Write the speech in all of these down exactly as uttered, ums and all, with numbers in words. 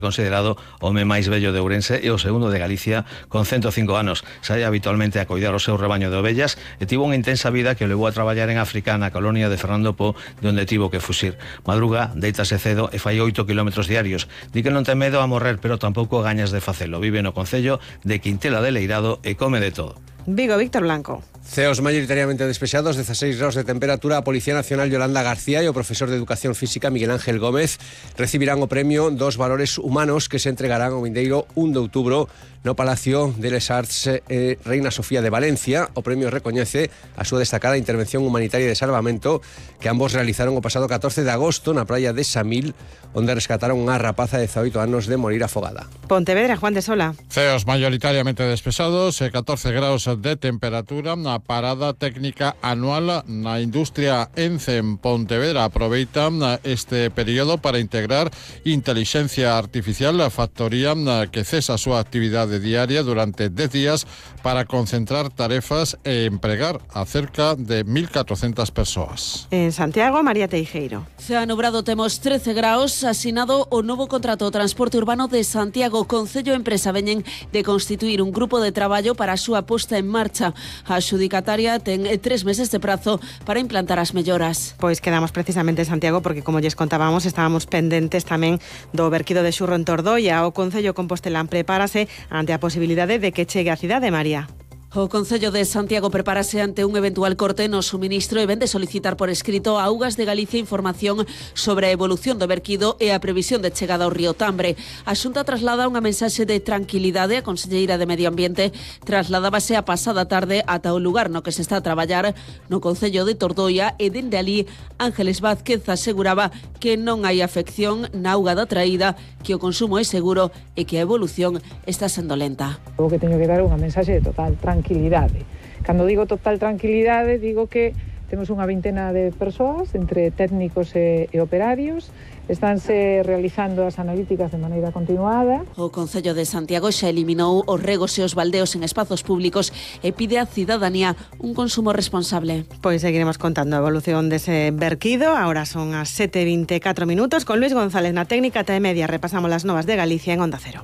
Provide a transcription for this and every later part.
considerado o home máis vello de Ourense e o segundo de Galicia con ciento cinco anos. Saía habitualmente a coidar o seu rebaño de ovellas e tivo unha intensa vida que o levou a traballar en África na colonia de Fernando Po, de onde tivo que fuxir. Madruga, deítase cedo e fai oito kilómetros diarios. Di que non ten medo a morrer, pero tampouco gañas de facelo. Vive no concello de Quintela de Leirado e come de todo. Vigo, Víctor Blanco. Ceos maioritariamente despexados, dezasseis graus de temperatura. A Policía Nacional Yolanda García e o profesor de Educación Física Miguel Ángel Gómez recibirán o premio dos valores humanos que se entregarán o vindeiro un de outubro no Palacio de les Arts eh, Reina Sofía de Valencia. O premio recoñece a súa destacada intervención humanitaria de salvamento que ambos realizaron o pasado catorce de agosto na praia de Samil, onde rescataron unha rapaza de dezaoito anos de morir afogada. Pontevedra, Juan de Sola. Ceos mayoritariamente despesados, catorce graus de temperatura. Na parada técnica anual na industria ENCE en Pontevedra aproveita este período para integrar inteligencia artificial, a factoría que cesa a súa actividade diaria durante dez días para concentrar tarefas e empregar a cerca de mil catrocentas persoas. En Santiago, María Teijeiro. Cea nubrado, temos trece graus, asinado o novo contrato de transporte urbano de Santiago. Concello e empresa veñen de constituir un grupo de traballo para a súa posta en marcha. A adxudicataria ten tres meses de prazo para implantar as melloras. Pois quedamos precisamente en Santiago porque, como lles contábamos, estábamos pendentes tamén do verquido de Xurro en Tordoia. O Concello Compostelán prepárase ante a posibilidade de que chegue á cidade, María. O Concello de Santiago prepárase ante un eventual corte no suministro e ven de solicitar por escrito a Augas de Galicia información sobre a evolución do verquido e a previsión de chegada ao río Tambre. A Xunta traslada unha mensaxe de tranquilidade. A conselleira de Medio Ambiente trasladábase a pasada tarde ata o lugar no que se está a traballar no Concello de Tordoia e dende ali Ángeles Vázquez aseguraba que non hai afección na auga da traída, que o consumo é seguro e que a evolución está sendo lenta. O que teño que dar unha mensaxe de total tranquilidade. Tranquilidade. Cando digo total tranquilidade, digo que temos unha vintena de persoas, entre técnicos e, e operarios. Estánse realizando as analíticas de maneira continuada. O Concello de Santiago xa eliminou os regos e os baldeos en espazos públicos e pide á cidadanía un consumo responsable. Pois seguiremos contando a evolución dese verquido. Ahora son as sete e veinticuatro minutos. Con Luis González na técnica T Media repasamos as novas de Galicia en Onda Cero.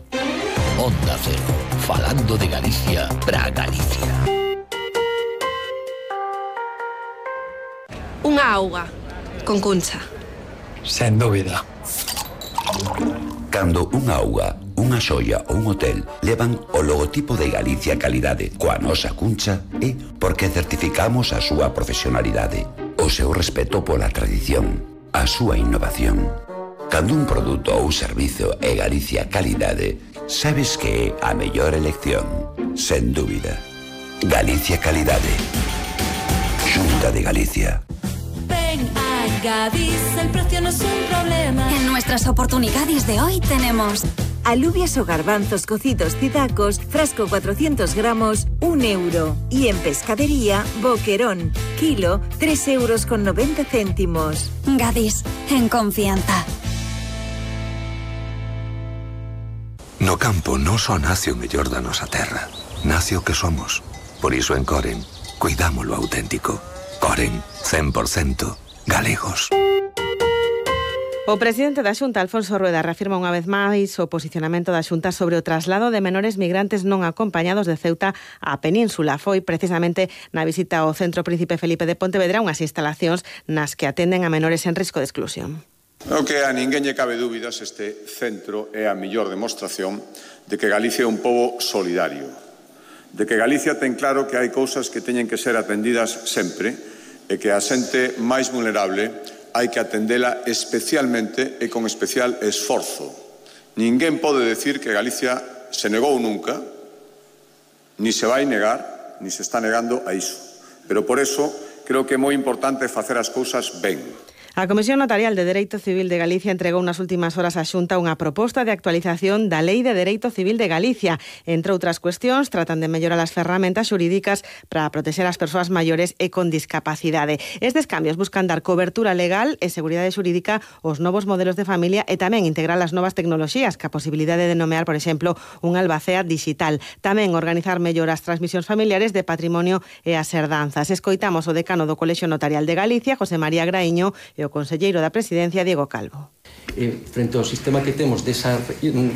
Onda Cero, falando de Galicia para Galicia. Unha auga con cuncha. Sen dúbida. Cando unha auga, unha xoia ou un hotel levan o logotipo de Galicia Calidade coa nosa cuncha, é porque certificamos a súa profesionalidade, o seu respeto pola tradición, a súa innovación. Cando un produto ou servizo é Galicia Calidade, sabes que é a mellor elección, sen dúbida. Galicia Calidade. Xunta de Galicia. Ven a Gadis, el precio no es un problema. En nuestras oportunidades de hoy tenemos alubias o garbanzos cocidos Cidacos, frasco cuatrocientos gramos, un euro. Y en pescadería, boquerón, kilo, tres euros con noventa céntimos. Gadis, en confianza. No campo non só nace o mellor da nosa terra, nace o que somos. Por iso en Coren, cuidamos lo auténtico. Coren, cen por cento galegos. O presidente da Xunta, Alfonso Rueda, reafirma unha vez máis o posicionamento da Xunta sobre o traslado de menores migrantes non acompañados de Ceuta á Península. Foi precisamente na visita ao Centro Príncipe Felipe de Pontevedra, unhas instalacións nas que atenden a menores en risco de exclusión. O que a ninguén lle cabe dúbidas, este centro é a mellor demostración de que Galicia é un pobo solidario, de que Galicia ten claro que hai cousas que teñen que ser atendidas sempre e que a xente máis vulnerable hai que atendela especialmente e con especial esforzo. Ninguén pode decir que Galicia se negou nunca, ni se vai negar, ni se está negando a iso. Pero por eso creo que é moi importante facer as cousas ben. A Comisión Notarial de Dereito Civil de Galicia entregou nas últimas horas á Xunta unha proposta de actualización da Lei de Dereito Civil de Galicia. Entre outras cuestións, tratan de mellorar as ferramentas xurídicas para protexer as persoas maiores e con discapacidade. Estes cambios buscan dar cobertura legal e seguridade xurídica aos novos modelos de familia e tamén integrar as novas tecnoloxías, ca posibilidade de nomear, por exemplo, un albacea digital. Tamén organizar mellor as transmisións familiares de patrimonio e as herdanzas. Escoitamos o decano do Colexio Notarial de Galicia, José María Graíño, e o conselleiro da Presidencia, Diego Calvo. eh, frente ao sistema que temos desa